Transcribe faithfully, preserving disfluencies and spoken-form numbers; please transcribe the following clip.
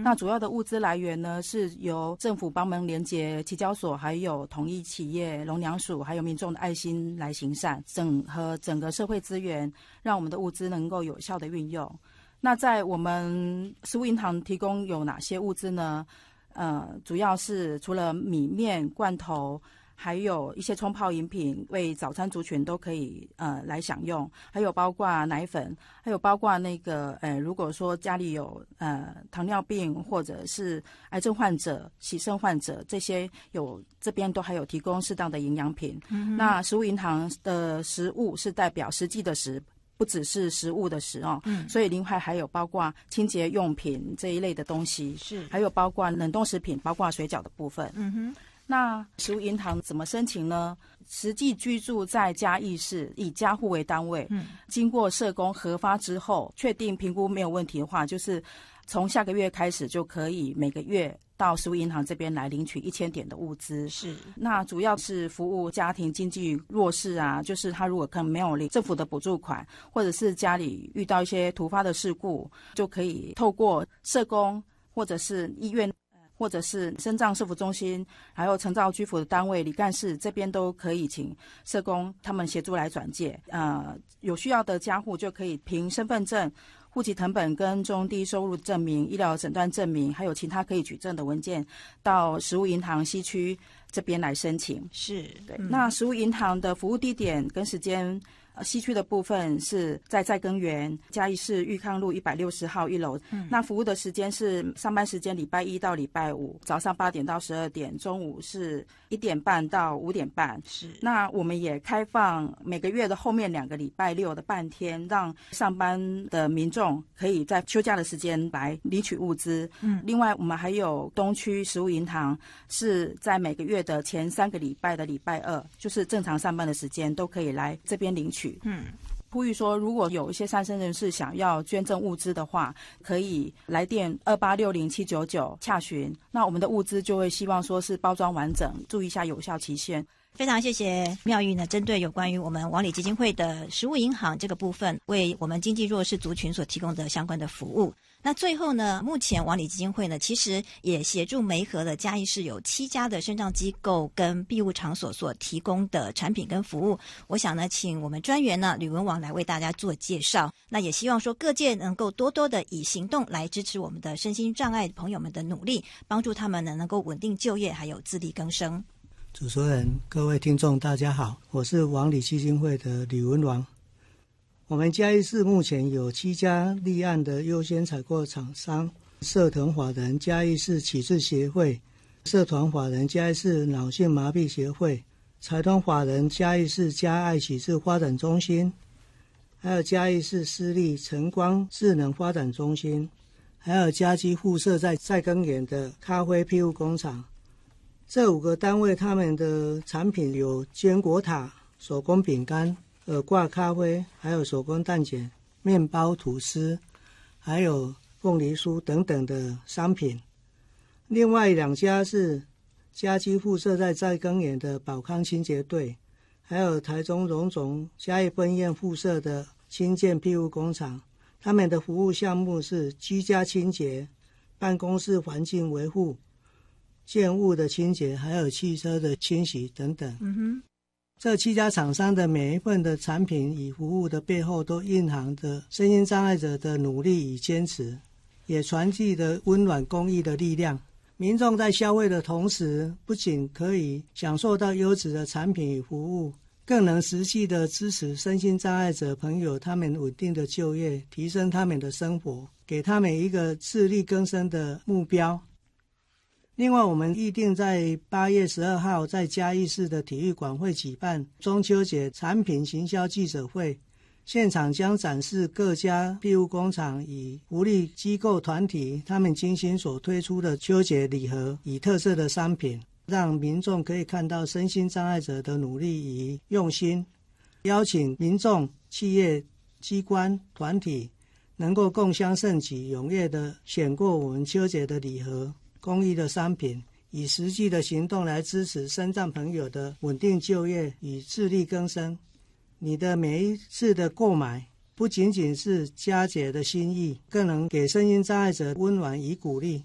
那主要的物资来源呢，是由政府帮忙连结期交所，还有统一企业、农粮署，还有民众的爱心来行善，整合整个社会资源，让我们的物资能够有效的运用。那在我们食物银行提供有哪些物资呢？呃，主要是除了米面、罐头，还有一些冲泡饮品，为早餐族群都可以呃来享用，还有包括奶粉，还有包括那个呃，如果说家里有呃糖尿病或者是癌症患者、洗肾患者，这些有这边都还有提供适当的营养品。嗯、那食物银行的食物是代表实际的食。不只是食物的食哦，嗯，所以另外还有包括清洁用品这一类的东西，是，还有包括冷冻食品，包括水饺的部分。嗯哼，那食物银行怎么申请呢？实际居住在嘉义市，以家户为单位，嗯，经过社工核发之后，确定评估没有问题的话，就是从下个月开始就可以每个月到食物银行这边来领取一千点的物资。是，那主要是服务家庭经济弱势啊，就是他如果可能没有领政府的补助款，或者是家里遇到一些突发的事故，就可以透过社工或者是医院，或者是身障社福中心，还有长照居服的单位、里干事这边都可以请社工他们协助来转介。呃，有需要的家户就可以凭身份证、户籍誊本跟中低收入证明、医疗诊断证明，还有其他可以举证的文件，到食物银行西区这边来申请。是，对。嗯、那食物银行的服务地点跟时间。呃，西区的部分是在在耕园嘉义市裕康路一百六十号一楼。嗯，那服务的时间是上班时间礼拜一到礼拜五，早上八点到十二点，中午是一点半到五点半。是，那我们也开放每个月的后面两个礼拜六的半天，让上班的民众可以在休假的时间来领取物资。嗯，另外我们还有东区食物银行是在每个月的前三个礼拜的礼拜二，就是正常上班的时间都可以来这边领取。嗯，呼吁说，如果有一些善生人士想要捐赠物资的话，可以来电二八六零七九九洽询。那我们的物资就会希望说是包装完整，注意一下有效期限。 非常谢谢妙玉呢，针对有关于我们王里基金会的食物银行这个部分，为我们经济弱势族群所提供的相关的服务。那最后呢，目前王里基金会呢，其实也协助媒合了嘉义市有七家的身障机构跟庇护场所所提供的产品跟服务。我想呢，请我们专员呢吕文王来为大家做介绍。那也希望说各界能够多多的以行动来支持我们的身心障碍朋友们的努力，帮助他们呢能够稳定就业，还有自力更生。 主持人、各位听众大家好，我是王里基金会的吕文王。我们嘉义市目前有七家立案的优先采购厂商，社团法人嘉义市启智协会、社团法人嘉义市脑性麻痹协会、财团法人嘉义市嘉爱启智发展中心，还有嘉义市私立晨光智能发展中心，还有嘉基附设在在耕园的咖啡庇护工厂。这五个单位他们的产品有坚果塔、手工饼干、耳挂咖啡，还有手工蛋卷、面包、吐司，还有凤梨酥等等的商品。另外两家是嘉基附设在在耕园的宝康清洁队，还有台中荣总嘉义分院附设的清建庇护工厂。他们的服务项目是居家清洁、办公室环境维护、建物的清洁，还有汽车的清洗等等。嗯哼，这七家厂商的每一份的产品与服务的背后，都蕴含着身心障碍者的努力与坚持，也传递了温暖公益的力量。民众在消费的同时，不仅可以享受到优质的产品与服务，更能实际的支持身心障碍者朋友他们稳定的就业，提升他们的生活，给他们一个自力更生的目标。另外，我们预定在八月十二号在嘉义市的体育馆会举办中秋节产品行销记者会，现场将展示各家庇护工厂与福利机构团体他们精心所推出的秋节礼盒与特色的商品，让民众可以看到身心障碍者的努力与用心，邀请民众、企业、机关、团体能够共襄盛举，踊跃的选购我们秋节的礼盒、公益的商品，以实际的行动来支持身障朋友的稳定就业与自力更生。你的每一次的购买，不仅仅是佳节的心意，更能给身心障碍者温暖与鼓励。